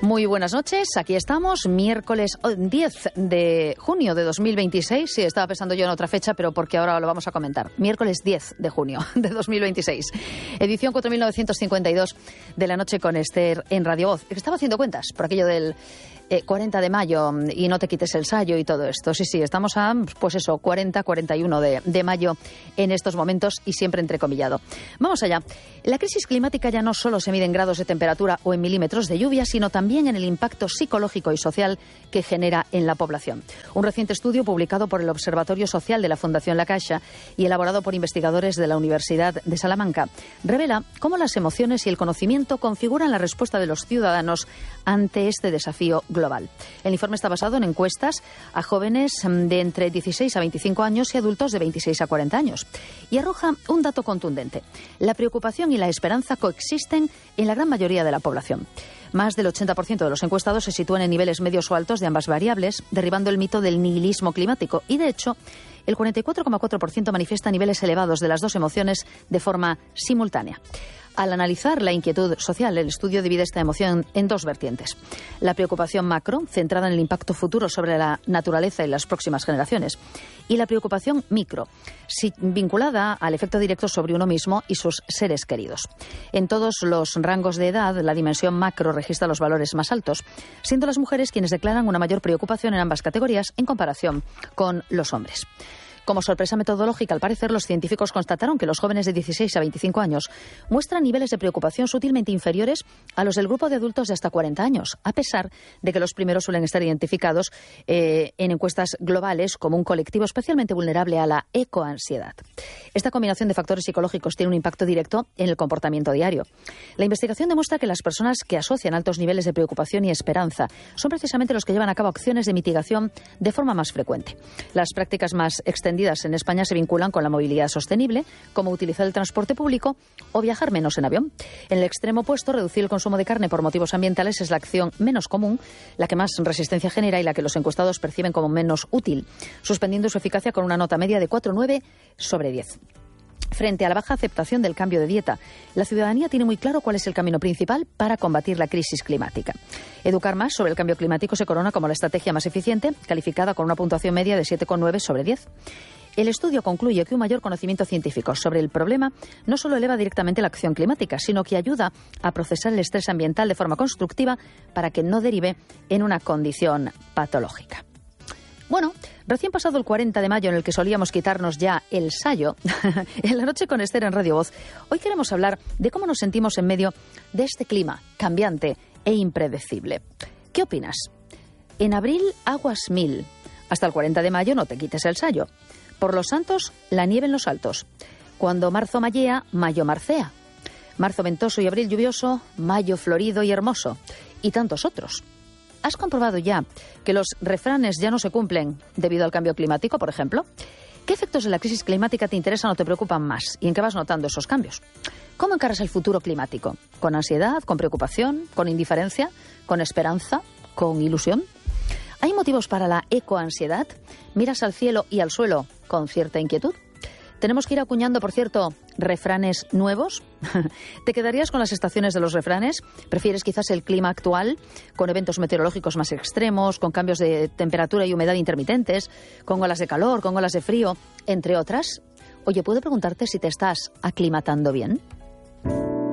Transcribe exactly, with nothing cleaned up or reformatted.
Muy buenas noches, aquí estamos, miércoles diez de junio de dos mil veintiséis. Sí, estaba pensando yo en otra fecha, pero porque ahora lo vamos a comentar. Miércoles diez de junio de dos mil veintiséis. Edición cuatro mil novecientos cincuenta y dos de la noche con Esther en Radio Voz. Estaba haciendo cuentas por aquello del eh, cuarenta de mayo y no te quites el sayo y todo esto. Sí, sí, estamos a, pues eso, cuarenta, cuarenta y uno de, de mayo en estos momentos y siempre entrecomillado. Vamos allá. La crisis climática ya no solo se mide en grados de temperatura o en milímetros de lluvia, sino también en el impacto psicológico y social que genera en la población. Un reciente estudio publicado por el Observatorio Social de la Fundación La Caixa y elaborado por investigadores de la Universidad de Salamanca revela cómo las emociones y el conocimiento configuran la respuesta de los ciudadanos ante este desafío global. El informe está basado en encuestas a jóvenes de entre dieciséis a veinticinco años y adultos de veintiséis a cuarenta años y arroja un dato contundente. La preocupación y la esperanza coexisten en la gran mayoría de la población. Más del ochenta por ciento de los encuestados se sitúan en niveles medios o altos de ambas variables, derribando el mito del nihilismo climático. Y, de hecho, el cuarenta y cuatro coma cuatro por ciento manifiesta niveles elevados de las dos emociones de forma simultánea. Al analizar la inquietud social, el estudio divide esta emoción en dos vertientes. La preocupación macro, centrada en el impacto futuro sobre la naturaleza y las próximas generaciones. Y la preocupación micro, vinculada al efecto directo sobre uno mismo y sus seres queridos. En todos los rangos de edad, la dimensión macro registra los valores más altos, siendo las mujeres quienes declaran una mayor preocupación en ambas categorías en comparación con los hombres. Como sorpresa metodológica, al parecer, los científicos constataron que los jóvenes de dieciséis a veinticinco años muestran niveles de preocupación sutilmente inferiores a los del grupo de adultos de hasta cuarenta años, a pesar de que los primeros suelen estar identificados eh, en encuestas globales como un colectivo especialmente vulnerable a la ecoansiedad. Esta combinación de factores psicológicos tiene un impacto directo en el comportamiento diario. La investigación demuestra que las personas que asocian altos niveles de preocupación y esperanza son precisamente los que llevan a cabo acciones de mitigación de forma más frecuente. Las prácticas más extendidas en España se vinculan con la movilidad sostenible, como utilizar el transporte público o viajar menos en avión. En el extremo opuesto, reducir el consumo de carne por motivos ambientales es la acción menos común, la que más resistencia genera y la que los encuestados perciben como menos útil, suspendiendo su eficacia con una nota media de cuatro coma nueve sobre diez. Frente a la baja aceptación del cambio de dieta, la ciudadanía tiene muy claro cuál es el camino principal para combatir la crisis climática. Educar más sobre el cambio climático se corona como la estrategia más eficiente, calificada con una puntuación media de siete coma nueve sobre diez. El estudio concluye que un mayor conocimiento científico sobre el problema no solo eleva directamente la acción climática, sino que ayuda a procesar el estrés ambiental de forma constructiva para que no derive en una condición patológica. Bueno, recién pasado el cuarenta de mayo en el que solíamos quitarnos ya el sayo, en la noche con Esther en Radio Voz, hoy queremos hablar de cómo nos sentimos en medio de este clima cambiante e impredecible. ¿Qué opinas? En abril, aguas mil. Hasta el cuarenta de mayo no te quites el sayo. Por los santos, la nieve en los altos. Cuando marzo mallea, mayo marcea. Marzo ventoso y abril lluvioso, mayo florido y hermoso. Y tantos otros. ¿Has comprobado ya que los refranes ya no se cumplen debido al cambio climático, por ejemplo? ¿Qué efectos de la crisis climática te interesan o te preocupan más? ¿Y en qué vas notando esos cambios? ¿Cómo encaras el futuro climático? ¿Con ansiedad, con preocupación, con indiferencia, con esperanza, con ilusión? ¿Hay motivos para la ecoansiedad? ¿Miras al cielo y al suelo con cierta inquietud? ¿Tenemos que ir acuñando, por cierto, refranes nuevos? ¿Te quedarías con las estaciones de los refranes? ¿Prefieres quizás el clima actual, con eventos meteorológicos más extremos, con cambios de temperatura y humedad intermitentes, con olas de calor, con olas de frío, entre otras? Oye, ¿puedo preguntarte si te estás aclimatando bien?